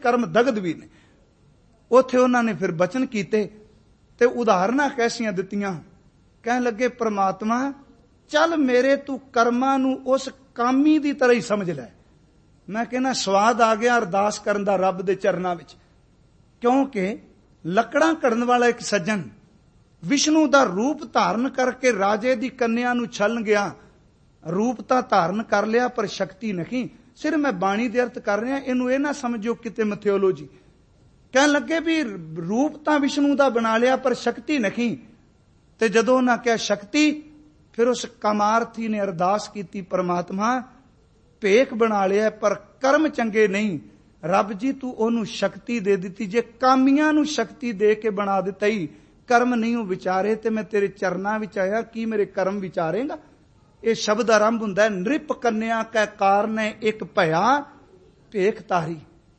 ਕਰਮ ਦਗਧ ਵੀ ਨੇ। ਉੱਥੇ ਉਹਨਾਂ ਨੇ ਫਿਰ ਬਚਨ ਕੀਤੇ ਤੇ ਉਦਾਹਰਨਾਂ ਕੈਸੀਆਂ ਦਿੱਤੀਆਂ। ਕਹਿਣ ਲੱਗੇ ਪ੍ਰਮਾਤਮਾ ਚੱਲ ਮੇਰੇ ਤੂੰ ਕਰਮਾਂ ਨੂੰ ਉਸ ਕਾਮੀ ਦੀ ਤਰ੍ਹਾਂ ਹੀ ਸਮਝ ਲੈ। ਮੈਂ ਕਹਿੰਦਾ ਸਵਾਦ ਆ ਗਿਆ ਅਰਦਾਸ ਕਰਨ ਦਾ ਰੱਬ ਦੇ ਚਰਨਾਂ ਵਿੱਚ, ਕਿਉਂਕਿ ਲੱਕੜਾਂ ਘੜਨ ਵਾਲਾ ਇੱਕ ਸੱਜਣ ਵਿਸ਼ਨੂੰ ਦਾ ਰੂਪ ਧਾਰਨ ਕਰਕੇ ਰਾਜੇ ਦੀ ਕੰਨਿਆ ਨੂੰ ਛਲਣ ਗਿਆ। ਰੂਪ ਤਾਂ ਧਾਰਨ ਕਰ ਲਿਆ ਪਰ ਸ਼ਕਤੀ ਨਹੀਂ। ਸਿਰ ਮੈਂ ਬਾਣੀ ਦੇ ਅਰਥ ਕਰ ਰਿਹਾ, ਇਹਨੂੰ ਇਹ ਨਾ ਸਮਝੋ ਕਿਤੇ ਮਿਥਿਓਲੋਜੀ। ਕਹਿਣ ਲੱਗੇ ਵੀ ਰੂਪ ਤਾਂ ਵਿਸ਼ਨੂੰ ਦਾ ਬਣਾ ਲਿਆ ਪਰ ਸ਼ਕਤੀ ਨਹੀਂ। ਤੇ ਜਦੋਂ ਉਹਨਾਂ ਕਿਹਾ ਸ਼ਕਤੀ, ਫਿਰ ਉਸ ਕਾਮਾਰਥੀ ਨੇ ਅਰਦਾਸ ਕੀਤੀ ਪ੍ਰਮਾਤਮਾ ਭੇਖ ਬਣਾ ਲਿਆ ਪਰ ਕਰਮ ਚੰਗੇ ਨਹੀਂ। ਰੱਬ ਜੀ ਤੂੰ ਉਹਨੂੰ ਸ਼ਕਤੀ ਦੇ ਦਿੱਤੀ, ਜੇ ਕਾਮੀਆਂ ਨੂੰ ਸ਼ਕਤੀ ਦੇ ਕੇ ਬਣਾ ਦਿੱਤਾ ਹੀ ਕਰਮ ਨਹੀਂ ਉਹ ਵਿਚਾਰੇ ਤੇ ਮੈਂ ਤੇਰੇ ਚਰਨਾਂ ਵਿੱਚ ਆਇਆ, ਕੀ ਮੇਰੇ ਕਰਮ ਵਿਚਾਰੇਗਾ। ਇਹ ਸ਼ਬਦ ਆਰੰਭ ਹੁੰਦਾ ਹੈ ਨ੍ਰਿਪ ਕੰਨਿਆ ਕੈ ਕਾਰਨੈ ਇੱਕ ਭਇਆ ਭੇਖ ਤਾਰੀ।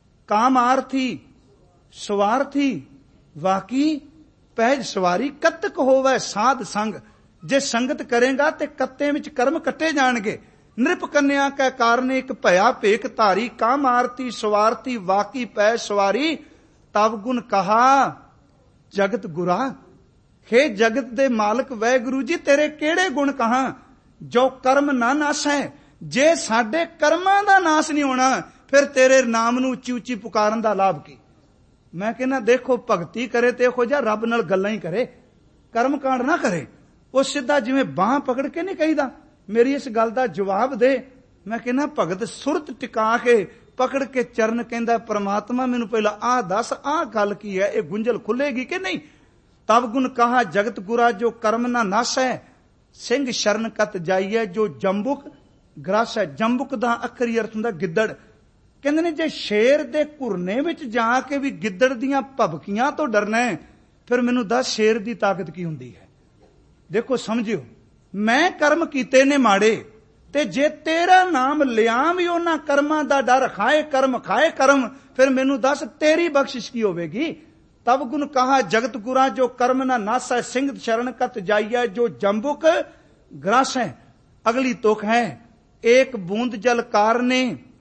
ਕਾਮਾਰਥੀ ਸਵਾਰਥੀ ਵਾਕੀ ਪਹਿਜ ਸਵਾਰੀ ਕਤਕ ਹੋਵੇ ਸਾਧ ਸੰਗ। ਜੇ ਸੰਗਤ ਕਰੇਗਾ ਤੇ ਕੱਤੇ ਵਿੱਚ ਕਰਮ ਕੱਟੇ ਜਾਣਗੇ। ਨ੍ਰਿਪ ਕੰਨਿਆ ਕੈ ਕਾਰਨ ਇੱਕ ਭਇਆ ਭੇਖ ਧਾਰੀ। ਕਾਮਾਰਥੀ ਸਵਾਰਥੀ ਵਾਕੀ ਪੈ ਸਵਾਰੀ। ਤਵ ਗੁਣ ਕਹਾ ਜਗਤ ਗੁਰਾ। ਹੇ ਜਗਤ ਦੇ ਮਾਲਕ ਵਾਹਿਗੁਰੂ ਜੀ ਤੇਰੇ ਕਿਹੜੇ ਗੁਣ ਕਹਾਂ ਜੋ ਕਰਮ ਨਾ ਨਾਸੈ। ਜੇ ਸਾਡੇ ਕਰਮਾਂ ਦਾ ਨਾਸ ਨਹੀਂ ਹੋਣਾ ਫਿਰ ਤੇਰੇ ਨਾਮ ਨੂੰ ਉੱਚੀ ਉੱਚੀ ਪੁਕਾਰਨ ਦਾ ਲਾਭ ਕੀ। ਮੈਂ ਕਹਿੰਦਾ ਦੇਖੋ ਭਗਤੀ ਕਰੇ ਤੇ ਇਹੋ ਜਿਹਾ ਰੱਬ ਨਾਲ ਗੱਲਾਂ ਹੀ ਕਰੇ, ਕਰਮ ਕਾਂਡ ਨਾ ਕਰੇ। ਉਹ ਸਿੱਧਾ ਜਿਵੇਂ ਬਾਂਹ ਪਕੜ ਕੇ ਨਹੀਂ ਕਹੀਦਾ। ਮੇਰੀ ਇਸ ਗੱਲ ਦਾ ਜਵਾਬ ਦੇ। ਮੈਂ ਕਹਿੰਦਾ ਭਗਤ ਸੁਰਤ ਟਿਕਾ ਕੇ ਪਕੜ ਕੇ ਚਰਨ ਕਹਿੰਦਾ ਪ੍ਰਮਾਤਮਾ ਮੈਨੂੰ ਪਹਿਲਾਂ ਆਹ ਦੱਸ ਆਹ ਗੱਲ ਕੀ ਹੈ, ਇਹ ਗੁੰਝਲ ਖੁੱਲੇਗੀ ਕਿ ਨਹੀਂ। ਤਬ ਗੁਣ ਕਹਾ ਜਗਤ ਗੁਰਾ ਜੋ ਕਰਮ ਨਾ ਨਾਸੈ। ਸਿੰਘ ਸ਼ਰਨ ਕਤ ਜਾਈਐ ਜੋ ਜੰਬੁਕ ਗ੍ਰਾਸੈ। ਜੰਬੁਕ ਦਾ ਅੱਖਰੀ ਅਰਥ ਹੁੰਦਾ ਗਿੱਦੜ। ਕਹਿੰਦੇ ਨੇ ਜੇ ਸ਼ੇਰ ਦੇ ਘੁਰਨੇ ਵਿੱਚ ਜਾ ਕੇ ਵੀ ਗਿੱਦੜ ਦੀਆਂ ਭਬਕੀਆਂ ਤੋਂ ਡਰਨਾ ਹੈ, ਫਿਰ ਮੈਨੂੰ ਦੱਸ ਸ਼ੇਰ ਦੀ ਤਾਕਤ ਕੀ ਹੁੰਦੀ ਹੈ। ਦੇਖੋ ਸਮਝਿਓ, ਮੈਂ ਕਰਮ ਕੀਤੇ ਨੇ ਮਾੜੇ ਤੇ ਜੇ ਤੇਰਾ ਨਾਮ ਲਿਆ ਵੀ ਉਹਨਾਂ ਕਰਮਾਂ ਦਾ ਡਰ, ਖਾਏ ਕਰਮ, ਫਿਰ ਮੈਨੂੰ ਦੱਸ ਤੇਰੀ ਬਖਸ਼ਿਸ਼ ਕੀ ਹੋਵੇਗੀ। ਤਬ ਗੁਣ ਕਹਾ ਜਗਤ ਗੁਰਾ ਜੋ ਕਰਮ ਨਾ ਨਾਸੈ। ਸਿੰਘ ਸ਼ਰਨ ਕਤ ਜਾਈਐ ਜੋ ਜੰਬੁਕ ਗ੍ਰਾਸੈ। ਅਗਲੀ ਤੁਕ ਹੈ ਏਕ ਬੂੰਦ ਜਲ ਕਾਰਨੇ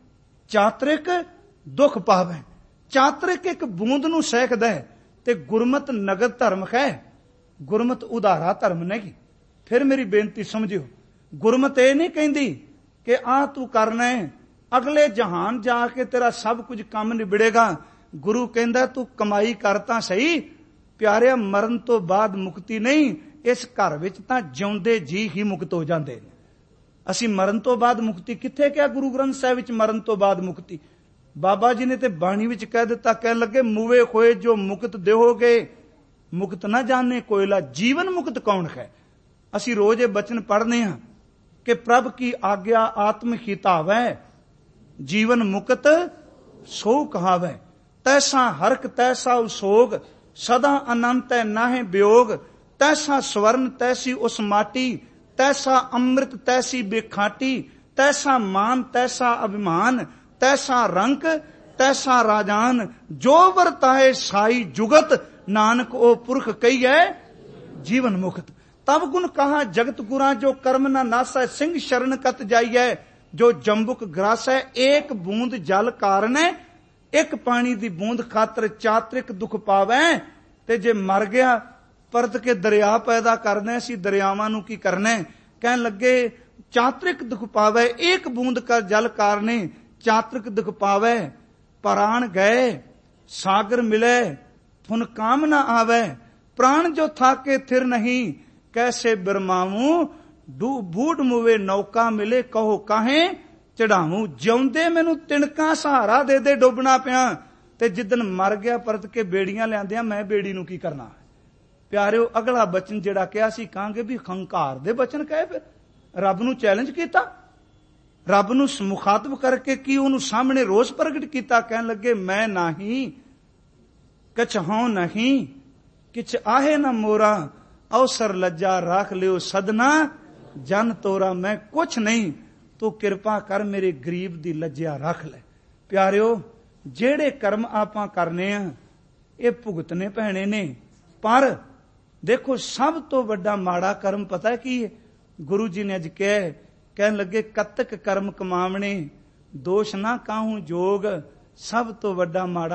ਚਾਤਰਿਕ ਦੁੱਖ ਪਾਵੈ। ਚਾਤਰਿਕ ਇੱਕ ਬੂੰਦ ਨੂੰ ਸਹਿਕਦਾ ਹੈ ਤੇ ਗੁਰਮਤ ਨਗਦ ਧਰਮ ਹੈ। ਗੁਰਮਤ ਉਧਾਰਾ ਧਰਮ ਨਹੀਂ। ਫਿਰ ਮੇਰੀ ਬੇਨਤੀ ਸਮਝਿਓ, ਗੁਰਮਤ ਇਹ ਨਹੀਂ ਕਹਿੰਦੀ ਕਿ ਆਹ ਤੂੰ ਕਰਨਾ ਹੈ ਅਗਲੇ ਜਹਾਨ ਜਾ ਕੇ ਤੇਰਾ ਸਭ ਕੁਝ ਕੰਮ ਨਿਬੜੇਗਾ। ਗੁਰੂ ਕਹਿੰਦਾ ਤੂੰ ਕਮਾਈ ਕਰ ਤਾਂ ਸਹੀ ਪਿਆਰਿਆ, ਮਰਨ ਤੋਂ ਬਾਅਦ ਮੁਕਤੀ ਨਹੀਂ। ਇਸ ਘਰ ਵਿੱਚ ਤਾਂ ਜਿਉਂਦੇ ਜੀ ਹੀ ਮੁਕਤ ਹੋ ਜਾਂਦੇ ਨੇ। ਅਸੀਂ ਮਰਨ ਤੋਂ ਬਾਅਦ ਮੁਕਤੀ ਕਿੱਥੇ ਕਿਹਾ ਗੁਰੂ ਗ੍ਰੰਥ ਸਾਹਿਬ ਵਿੱਚ ਮਰਨ ਤੋਂ ਬਾਅਦ ਮੁਕਤੀ। ਬਾਬਾ ਜੀ ਨੇ ਤੇ ਬਾਣੀ ਵਿੱਚ ਕਹਿ ਦਿੱਤਾ, ਕਹਿਣ ਲੱਗੇ ਮੂਵੇ ਹੋਏ ਜੋ ਮੁਕਤ ਦੇਹੋਗੇ ਮੁਕਤ ਨਾ ਜਾਣੇ ਕੋਇਲਾ। ਜੀਵਨ ਮੁਕਤ ਕੌਣ ਹੈ। ਅਸੀਂ ਰੋਜ਼ ਇਹ ਬਚਨ ਪੜ੍ਹਦੇ ਹਾਂ ਕਿ ਪ੍ਰਭ ਕੀ ਆਗਿਆ ਆਤਮ ਹਿਤਾਵੈ ਜੀਵਨ ਮੁਕਤ ਸੋ ਕਹਾਵੈ। ਤੈਸਾ ਹਰਕ ਤੈਸਾ ਉਸੋਗ ਸਦਾ ਅਨੰਤ ਹੈ ਨਾਹੇ ਵਿਯੋਗ। ਤੈਸਾ ਸਵਰਨ ਤੈਸੀ ਉਸ ਮਾਟੀ ਤੈਸਾ ਅੰਮ੍ਰਿਤ ਤੈਸੀ ਬੇਖਾਟੀ। ਤੈਸਾ ਮਾਨ ਤੈਸਾ ਅਭਿਮਾਨ ਤੈਸਾ ਰੰਕ ਤੈਸਾ ਰਾਜਾਨ। ਜੋ ਵਰਤਾਏ ਸਾਈ ਜੁਗਤ ਨਾਨਕ ਉਹ ਪੁਰਖ ਕਹੀਐ ਜੀਵਨ ਮੁਕਤ। ਤਬ ਗੁਣ ਕਹਾ ਜਗਤ ਗੁਰਾ ਜੋ ਕਰਮ ਨਾ ਨਾਸੈ। ਸਿੰਘ ਸ਼ਰਨ ਕਤ ਜਾਈਐ ਜੋ ਜੰਬੁਕ ਗ੍ਰਾਸੈ। ਏਕ ਬੂੰਦ ਜਲ ਕਾਰਨੈ ਇੱਕ ਪਾਣੀ ਦੀ ਬੂੰਦ ਖਾਤਰ ਚਾਤਰਿਕ ਦੁੱਖ ਪਾਵੈ। ਤੇ ਜੇ ਮਰ ਗਿਆ ਪਰਤ ਕੇ ਦਰਿਆ ਪੈਦਾ ਕਰਨਾ, ਅਸੀਂ ਦਰਿਆਵਾਂ ਨੂੰ ਕੀ ਕਰਨਾ। ਕਹਿਣ ਲੱਗੇ ਚਾਤਰਿਕ ਦੁੱਖ ਪਾਵੈ। ਇੱਕ ਬੂੰਦ ਕਰ ਜਲ ਕਾਰਨੇ ਚਾਤਰਿਕ ਦੁੱਖ ਪਾਵੈ। ਪ੍ਰਾਣ ਗਏ ਸਾਗਰ ਮਿਲੇ ਫੁਨ ਕਾਮ ਨਾ ਆਵੈ। ਪ੍ਰਾਣ ਜੋ ਥਾਕੇ ਥਿਰ ਨਹੀਂ ਕੈਸੇ ਬਿਰਮਾਵੂੰ। ਬੂਟ ਮੁਵੇ ਨੌਕਾ ਮਿਲੇ ਕਹੋ ਕਾਹੇ ਚੜਾਵੂੰ। ਜਿਉਂਦੇ ਮੈਨੂੰ ਤਿਣਕਾਂ ਸਹਾਰਾ ਦੇ ਦੇ ਡੁੱਬਣਾ ਪਿਆ ਤੇ ਜਿੱਦਨ ਮਰ ਗਿਆ ਪਰਤ ਕੇ ਬੇੜੀਆਂ ਲਿਆਂਦਿਆਂ ਮੈਂ ਬੇੜੀ ਨੂੰ ਕੀ ਕਰਨਾ। ਪਿਆਰਿਓ ਅਗਲਾ ਬਚਨ ਜਿਹੜਾ ਕਿਹਾ ਸੀ ਕਹਾਂਗੇ ਵੀ ਹੰਕਾਰ ਦੇ ਬਚਨ ਕਹੇ। ਫਿਰ ਰੱਬ ਨੂੰ ਚੈਲੰਜ ਕੀਤਾ, ਰੱਬ ਨੂੰ ਮੁਖਾਤਬ ਕਰਕੇ ਕੀ ਉਹਨੂੰ ਸਾਹਮਣੇ ਰੋਸ ਪ੍ਰਗਟ ਕੀਤਾ। ਕਹਿਣ ਲੱਗੇ ਮੈਂ ਨਹੀਂ ਕਛ ਹਉ ਨਹੀਂ ਕਿਛ ਆਹੇ ਨਾ ਮੋਰਾ। ਅਵਸਰ ਲੱਜਾ ਰੱਖ ਲਿਓ ਸਦਨਾ ਜਨ ਤੋਰਾ। ਮੈਂ ਕੁਛ ਨਹੀਂ ਤੂੰ ਕਿਰਪਾ ਕਰ ਮੇਰੇ ਗਰੀਬ ਦੀ ਲੱਜਿਆ ਰੱਖ ਲੈ। ਪਿਆਰਿਓ ਜਿਹੜੇ ਕਰਮ ਆਪਾਂ ਕਰਨੇ ਆ ਇਹ ਭੁਗਤਨੇ ਪੈਣੇ ਨੇ। ਪਰ ਦੇਖੋ ਸਭ ਤੋਂ ਵੱਡਾ ਮਾੜਾ ਕਰਮ ਪਤਾ ਕੀ ਹੈ। ਗੁਰੂ ਜੀ ਨੇ ਅੱਜ ਕਹਿਣ ਲੱਗੇ ਕਤਕ ਕਰਮ ਕਮਾਵਣੇ ਦੋਸ਼ ਨਾ ਕਾਹੂ ਜੋਗ। ਸਭ ਤੋਂ ਵੱਡਾ ਮਾੜਾ